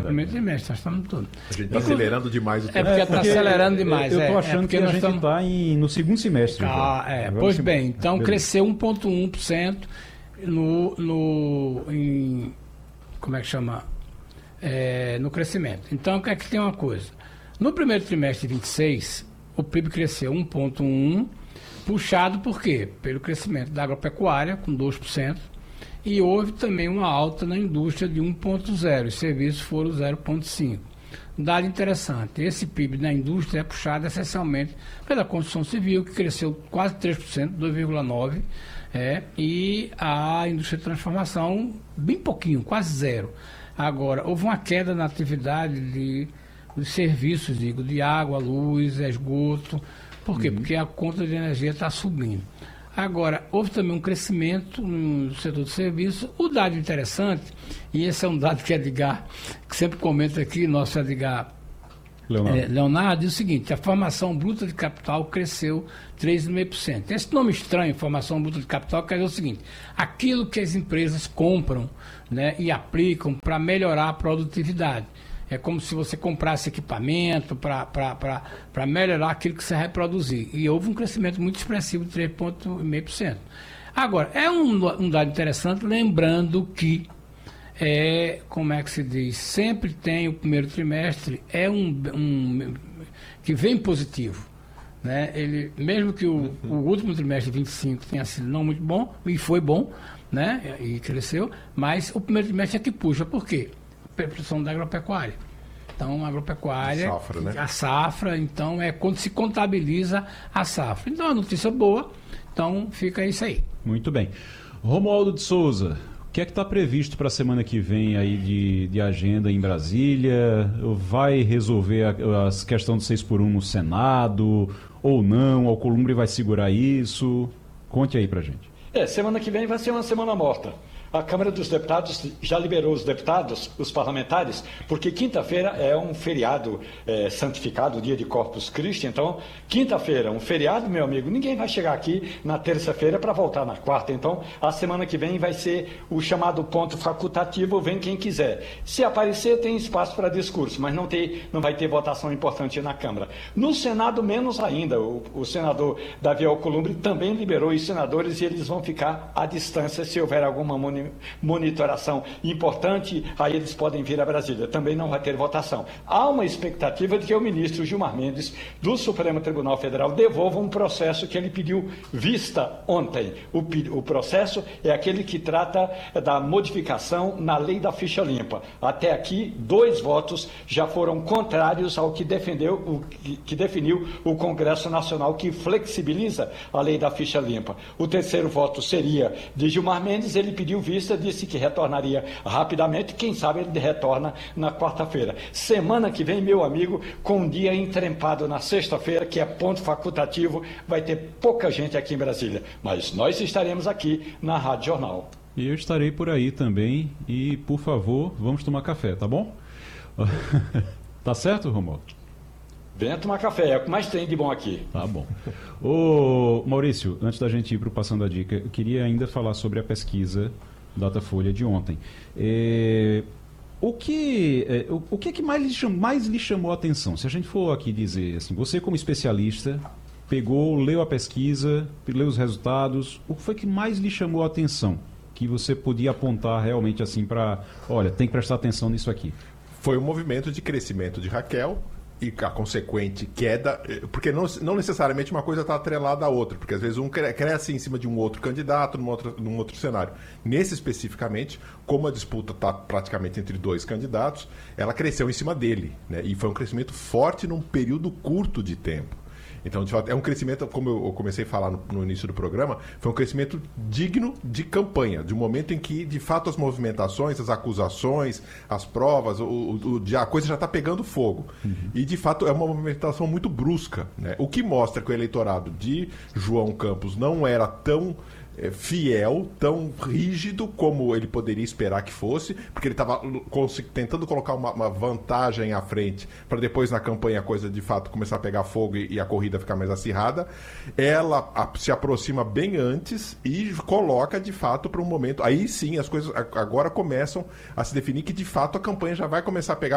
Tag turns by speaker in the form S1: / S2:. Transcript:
S1: primeiro trimestre, nós estamos tudo.
S2: A gente está acelerando demais o tempo.
S1: Porque está acelerando demais.
S3: Eu estou achando que a gente está no segundo semestre.
S1: Pois bem, então cresceu 1,1% como é que chama? No crescimento. Então, o que é que tem uma coisa? No primeiro trimestre de 26, o PIB cresceu 1,1%, puxado por quê? Pelo crescimento da agropecuária, com 2%, e houve também uma alta na indústria de 1,0%, os serviços foram 0,5%. Dado interessante, esse PIB na indústria é puxado essencialmente pela construção civil, que cresceu quase 3%, 2,9%, e a indústria de transformação, bem pouquinho, quase zero. Agora, houve uma queda na atividade dos serviços, de água, luz, esgoto. Por quê? Porque a conta de energia está subindo. Agora, houve também um crescimento no setor de serviço. O dado interessante, e esse é um dado que Edgar, que sempre comenta aqui, nosso Edgar Leonardo, diz o seguinte: a formação bruta de capital cresceu 3,5%. Esse nome estranho, formação bruta de capital, quer dizer o seguinte: aquilo que as empresas compram, né, e aplicam para melhorar a produtividade. É como se você comprasse equipamento para melhorar aquilo que você vai reproduzir. E houve um crescimento muito expressivo de 3,5%. Agora, é um dado interessante, lembrando que, como é que se diz, sempre tem o primeiro trimestre, que vem positivo. Né? Mesmo que o último trimestre de 25 tenha sido não muito bom, e foi bom, né? E cresceu, mas o primeiro trimestre é que puxa. Por quê? Produção da agropecuária. Então, a agropecuária,
S2: safra, né?
S1: A safra, então, é quando se contabiliza a safra. Então, é uma notícia boa, então fica isso aí.
S3: Muito bem. Romualdo de Souza, o que é que está previsto para a semana que vem aí de agenda em Brasília? Vai resolver a questão do 6x1 no Senado ou não? O Alcolumbre vai segurar isso? Conte aí para gente.
S4: Semana que vem vai ser uma semana morta. A Câmara dos Deputados já liberou os deputados, os parlamentares, porque quinta-feira é um feriado santificado, o dia de Corpus Christi. Então, quinta-feira, um feriado, meu amigo, ninguém vai chegar aqui na terça-feira para voltar na quarta. Então, a semana que vem vai ser o chamado ponto facultativo, vem quem quiser. Se aparecer, tem espaço para discurso, mas não vai ter votação importante na Câmara. No Senado, menos ainda. O senador Davi Alcolumbre também liberou os senadores e eles vão ficar à distância se houver alguma monitoração importante, aí eles podem vir a Brasília. Também não vai ter votação. Há uma expectativa de que o ministro Gilmar Mendes, do Supremo Tribunal Federal, devolva um processo que ele pediu vista ontem. O processo é aquele que trata da modificação na lei da ficha limpa. Até aqui, 2 votos já foram contrários ao que definiu o Congresso Nacional, que flexibiliza a lei da ficha limpa. O terceiro voto seria de Gilmar Mendes. Ele pediu vista, disse que retornaria rapidamente, quem sabe ele retorna na quarta-feira. Semana que vem, meu amigo, com um dia entrempado na sexta-feira, que é ponto facultativo, vai ter pouca gente aqui em Brasília, mas nós estaremos aqui na Rádio Jornal.
S3: E eu estarei por aí também, e por favor, vamos tomar café, tá bom? Tá certo, Romualdo?
S4: Venha tomar café, é o que mais tem de bom aqui.
S3: Tá bom. Ô, Maurício, antes da gente ir para o Passando a Dica, eu queria ainda falar sobre a pesquisa Datafolha de ontem. O que mais lhe chamou a atenção? Se a gente for aqui dizer, assim, você como especialista, leu a pesquisa, leu os resultados, o que foi que mais lhe chamou a atenção? Que você podia apontar realmente assim para, olha, tem que prestar atenção nisso aqui.
S2: Foi um movimento de crescimento de Raquel e a consequente queda, porque não necessariamente uma coisa está atrelada à outra, porque às vezes um cresce em cima de um outro candidato num outro cenário. Nesse especificamente, como a disputa está praticamente entre 2 candidatos, ela cresceu em cima dele, né? E foi um crescimento forte num período curto de tempo. Então, de fato, é um crescimento, como eu comecei a falar no início do programa, foi um crescimento digno de campanha, de um momento em que, de fato, as movimentações, as acusações, as provas, a coisa já está pegando fogo. Uhum. E, de fato, é uma movimentação muito brusca, né? O que mostra que o eleitorado de João Campos não era tão fiel, tão rígido como ele poderia esperar que fosse, porque ele estava tentando colocar uma vantagem à frente para depois na campanha a coisa de fato começar a pegar fogo e a corrida ficar mais acirrada. Ela se aproxima bem antes e coloca de fato para um momento, aí sim as coisas agora começam a se definir que de fato a campanha já vai começar a pegar